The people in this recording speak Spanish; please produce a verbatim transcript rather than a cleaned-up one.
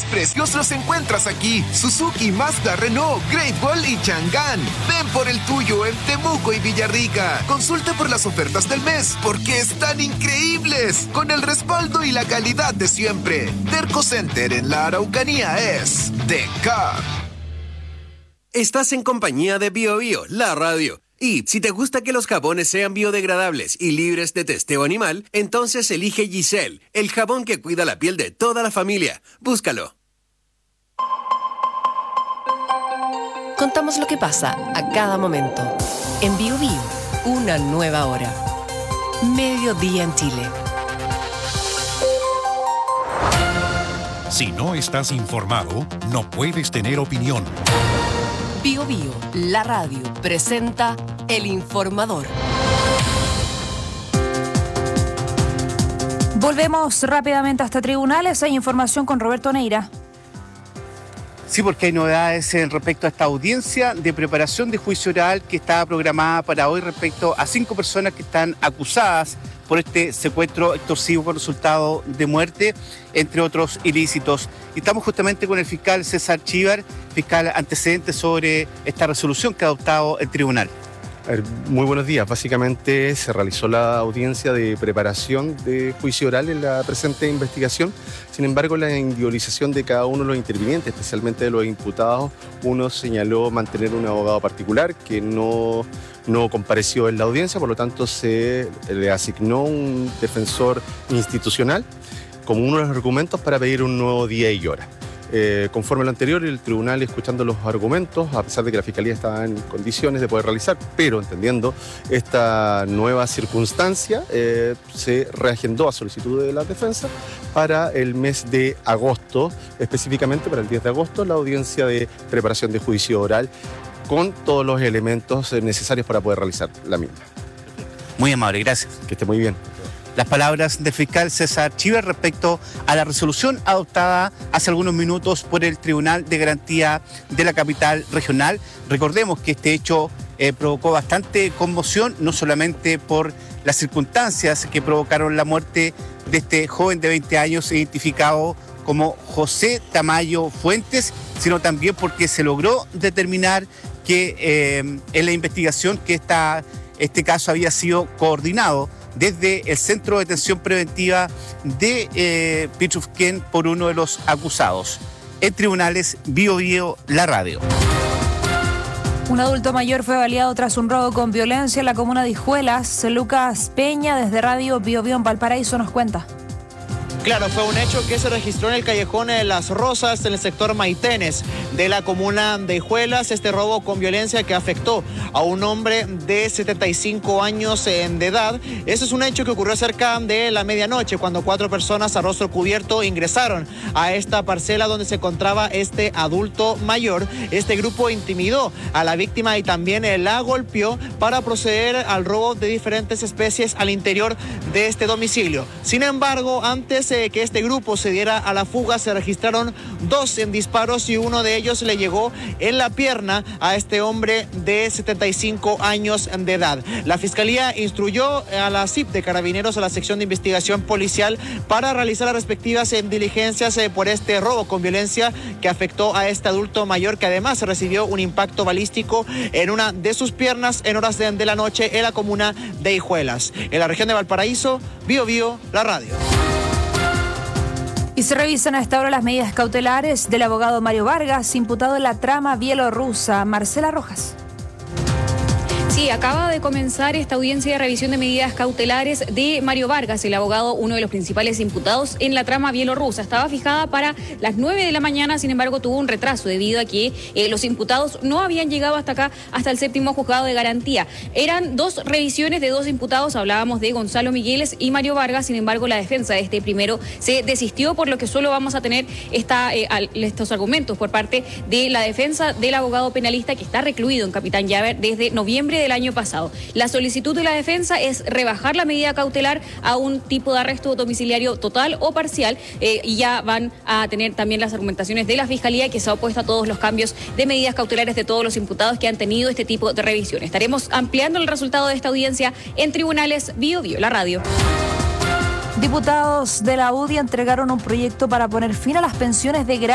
precios los encuentras aquí. Suzuki, Mazda, Renault, Great Wall y Chang'an. Ven por el tuyo en Temuco y Villarrica. Consulta por las ofertas del mes, porque están increíbles. Con el respaldo y la calidad de siempre. Terco Center en la Araucanía es de Cap. Estás en compañía de Bio Bio, la radio. Y si te gusta que los jabones sean biodegradables y libres de testeo animal, entonces elige Giselle, el jabón que cuida la piel de toda la familia. Búscalo. Contamos lo que pasa a cada momento. En Bio Bio, una nueva hora. Mediodía en Chile. Si no estás informado, no puedes tener opinión. Bio Bio, la radio, presenta El Informador. Volvemos rápidamente hasta tribunales. Hay información con Roberto Neira. Sí, porque hay novedades en respecto a esta audiencia de preparación de juicio oral que estaba programada para hoy respecto a cinco personas que están acusadas por este secuestro extorsivo con resultado de muerte, entre otros ilícitos. Y estamos justamente con el fiscal César Chíbar, fiscal antecedente sobre esta resolución que ha adoptado el tribunal. A ver, muy buenos días. Básicamente se realizó la audiencia de preparación de juicio oral en la presente investigación. Sin embargo, la individualización de cada uno de los intervinientes, especialmente de los imputados, uno señaló mantener un abogado particular que no, no compareció en la audiencia, por lo tanto se le asignó un defensor institucional como uno de los argumentos para pedir un nuevo día y hora. Eh, conforme a lo anterior, el tribunal, escuchando los argumentos, a pesar de que la Fiscalía estaba en condiciones de poder realizar, pero entendiendo esta nueva circunstancia, eh, se reagendó a solicitud de la defensa para el mes de agosto, específicamente para el diez de agosto, la audiencia de preparación de juicio oral con todos los elementos necesarios para poder realizar la misma. Muy amable, gracias. Que esté muy bien. Las palabras del fiscal César Chíbar respecto a la resolución adoptada hace algunos minutos por el Tribunal de Garantía de la Capital Regional. Recordemos que este hecho eh, provocó bastante conmoción, no solamente por las circunstancias que provocaron la muerte de este joven de veinte años identificado como José Tamayo Fuentes, sino también porque se logró determinar que eh, en la investigación que esta, este caso había sido coordinado desde el Centro de Detención Preventiva de eh, Pichufquén por uno de los acusados. En tribunales, Bio Bio, la radio. Un adulto mayor fue baleado tras un robo con violencia en la comuna de Hijuelas. Lucas Peña, desde Radio Bio Bio en Valparaíso, nos cuenta. Claro, fue un hecho que se registró en el callejón de Las Rosas, en el sector Maitenes de la comuna de Hijuelas. Este robo con violencia que afectó a un hombre de setenta y cinco años de edad. Ese es un hecho que ocurrió cerca de la medianoche, cuando cuatro personas a rostro cubierto ingresaron a esta parcela donde se encontraba este adulto mayor. Este grupo intimidó a la víctima y también la golpeó para proceder al robo de diferentes especies al interior de este domicilio. Sin embargo, antes de que este grupo se diera a la fuga, se registraron dos en disparos y uno de ellos le llegó en la pierna a este hombre de setenta y cinco años de edad. La Fiscalía instruyó a la C I P de Carabineros, a la sección de investigación policial, para realizar las respectivas diligencias por este robo con violencia que afectó a este adulto mayor, que además recibió un impacto balístico en una de sus piernas en horas de, de la noche en la comuna de Hijuelas. En la región de Valparaíso, Bio Bio, la radio. Y se revisan a esta hora las medidas cautelares del abogado Mario Vargas, imputado en la trama bielorrusa. Marcela Rojas. Sí, acaba de comenzar esta audiencia de revisión de medidas cautelares de Mario Vargas, el abogado, uno de los principales imputados en la trama bielorrusa. Estaba fijada para las nueve de la mañana, sin embargo tuvo un retraso debido a que eh, los imputados no habían llegado hasta acá, hasta el séptimo juzgado de garantía. Eran dos revisiones de dos imputados, hablábamos de Gonzalo Migueles y Mario Vargas. Sin embargo, la defensa de este primero se desistió, por lo que solo vamos a tener esta, eh, estos argumentos por parte de la defensa del abogado penalista, que está recluido en Capitán Llaver desde noviembre de del año pasado. La solicitud de la defensa es rebajar la medida cautelar a un tipo de arresto domiciliario total o parcial, eh, y ya van a tener también las argumentaciones de la Fiscalía, que se ha opuesto a todos los cambios de medidas cautelares de todos los imputados que han tenido este tipo de revisión. Estaremos ampliando el resultado de esta audiencia en tribunales. Bio Bio, la radio. Diputados de la U D I entregaron un proyecto para poner fin a las pensiones de grado